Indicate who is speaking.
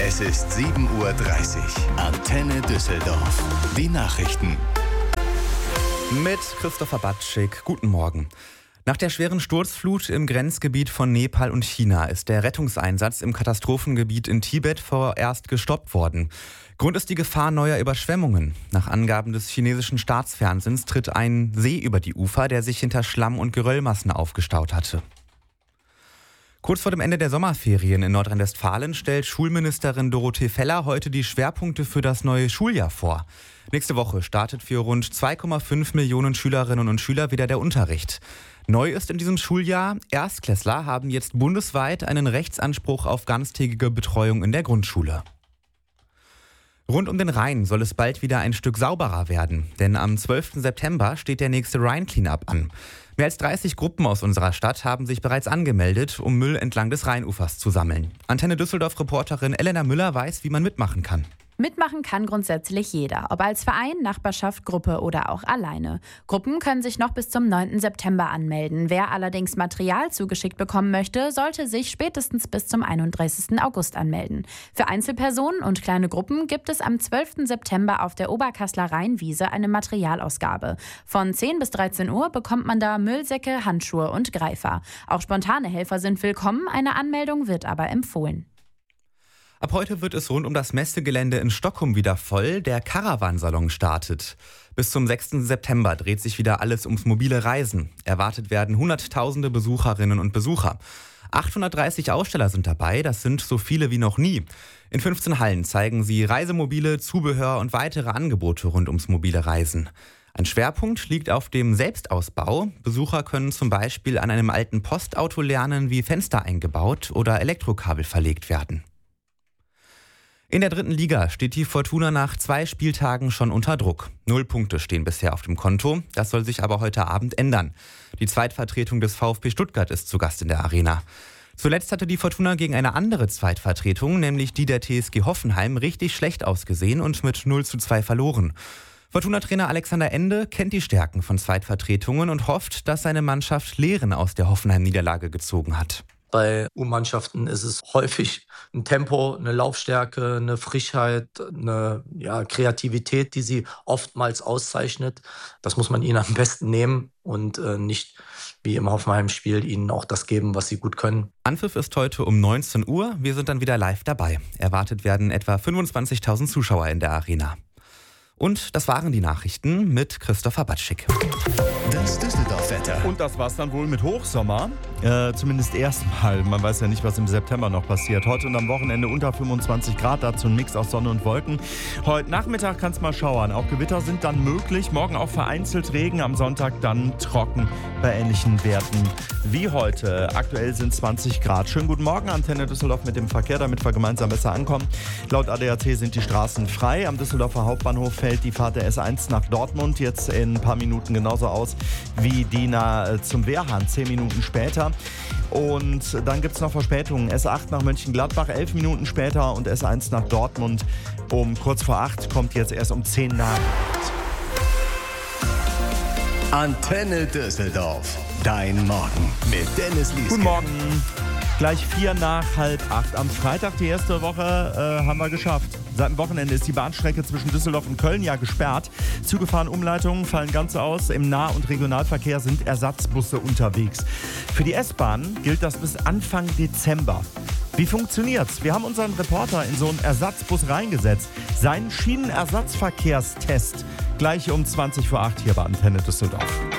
Speaker 1: Es ist 7:30 Uhr. Antenne Düsseldorf. Die Nachrichten.
Speaker 2: Mit Christopher Batschik. Guten Morgen. Nach der schweren Sturzflut im Grenzgebiet von Nepal und China ist der Rettungseinsatz im Katastrophengebiet in Tibet vorerst gestoppt worden. Grund ist die Gefahr neuer Überschwemmungen. Nach Angaben des chinesischen Staatsfernsehens tritt ein See über die Ufer, der sich hinter Schlamm- und Geröllmassen aufgestaut hatte. Kurz vor dem Ende der Sommerferien in Nordrhein-Westfalen stellt Schulministerin Dorothee Feller heute die Schwerpunkte für das neue Schuljahr vor. Nächste Woche startet für rund 2,5 Millionen Schülerinnen und Schüler wieder der Unterricht. Neu ist in diesem Schuljahr, Erstklässler haben jetzt bundesweit einen Rechtsanspruch auf ganztägige Betreuung in der Grundschule. Rund um den Rhein soll es bald wieder ein Stück sauberer werden, denn am 12. September steht der nächste Rhein-Cleanup an. Mehr als 30 Gruppen aus unserer Stadt haben sich bereits angemeldet, um Müll entlang des Rheinufers zu sammeln. Antenne Düsseldorf-Reporterin Elena Müller weiß, wie man mitmachen kann.
Speaker 3: Mitmachen kann grundsätzlich jeder, ob als Verein, Nachbarschaft, Gruppe oder auch alleine. Gruppen können sich noch bis zum 9. September anmelden. Wer allerdings Material zugeschickt bekommen möchte, sollte sich spätestens bis zum 31. August anmelden. Für Einzelpersonen und kleine Gruppen gibt es am 12. September auf der Oberkassler Rheinwiese eine Materialausgabe. Von 10 bis 13 Uhr bekommt man da Müllsäcke, Handschuhe und Greifer. Auch spontane Helfer sind willkommen, eine Anmeldung wird aber empfohlen.
Speaker 2: Ab heute wird es rund um das Messegelände in Stockholm wieder voll. Der Caravansalon startet. Bis zum 6. September dreht sich wieder alles ums mobile Reisen. Erwartet werden Hunderttausende Besucherinnen und Besucher. 830 Aussteller sind dabei, das sind so viele wie noch nie. In 15 Hallen zeigen sie Reisemobile, Zubehör und weitere Angebote rund ums mobile Reisen. Ein Schwerpunkt liegt auf dem Selbstausbau. Besucher können zum Beispiel an einem alten Postauto lernen, wie Fenster eingebaut oder Elektrokabel verlegt werden. In der 3. Liga steht die Fortuna nach 2 Spieltagen schon unter Druck. 0 Punkte stehen bisher auf dem Konto. Das soll sich aber heute Abend ändern. Die Zweitvertretung des VfB Stuttgart ist zu Gast in der Arena. Zuletzt hatte die Fortuna gegen eine andere Zweitvertretung, nämlich die der TSG Hoffenheim, richtig schlecht ausgesehen und mit 0:2 verloren. Fortuna-Trainer Alexander Ende kennt die Stärken von Zweitvertretungen und hofft, dass seine Mannschaft Lehren aus der Hoffenheim-Niederlage gezogen hat.
Speaker 4: Bei U-Mannschaften ist es häufig ein Tempo, eine Laufstärke, eine Frischheit, eine Kreativität, die sie oftmals auszeichnet. Das muss man ihnen am besten nehmen und nicht wie im Hoffenheim-Spiel ihnen auch das geben, was sie gut können.
Speaker 2: Anpfiff ist heute um 19 Uhr. Wir sind dann wieder live dabei. Erwartet werden etwa 25.000 Zuschauer in der Arena. Und das waren die Nachrichten mit Christopher Batschik.
Speaker 1: Das Düsseldorf-Wetter.
Speaker 5: Und das war's dann wohl mit Hochsommer. Zumindest erstmal. Man weiß ja nicht, was im September noch passiert. Heute und am Wochenende unter 25 Grad, dazu ein Mix aus Sonne und Wolken. Heute Nachmittag kann es mal schauern. Auch Gewitter sind dann möglich. Morgen auch vereinzelt Regen, am Sonntag dann trocken bei ähnlichen Werten wie heute. Aktuell sind 20 Grad. Schönen guten Morgen, Antenne Düsseldorf mit dem Verkehr, damit wir gemeinsam besser ankommen. Laut ADAC sind die Straßen frei. Am Düsseldorfer Hauptbahnhof fällt die Fahrt der S1 nach Dortmund jetzt in ein paar Minuten genauso aus wie die zum Wehrhahn, 10 Minuten später. Und dann gibt es noch Verspätungen. S8 nach Mönchengladbach 11 Minuten später und S1 nach Dortmund um kurz vor 8 kommt jetzt erst um 10 nach.
Speaker 1: Antenne Düsseldorf. Dein Morgen mit Dennis Lieske.
Speaker 5: Guten Morgen. Gleich 4 nach halb 8. Am Freitag, die erste Woche, haben wir geschafft. Seit dem Wochenende ist die Bahnstrecke zwischen Düsseldorf und Köln ja gesperrt. Züge fahren Umleitungen, fallen ganz aus. Im Nah- und Regionalverkehr sind Ersatzbusse unterwegs. Für die S-Bahn gilt das bis Anfang Dezember. Wie funktioniert's? Wir haben unseren Reporter in so einen Ersatzbus reingesetzt. Seinen Schienenersatzverkehrstest. Gleich um 20 vor 8 hier bei Antenne Düsseldorf.